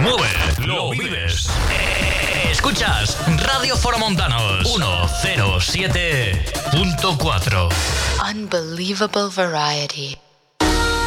mueve, lo vives. Escuchas Radio Foromontanos 107.4. Unbelievable variety.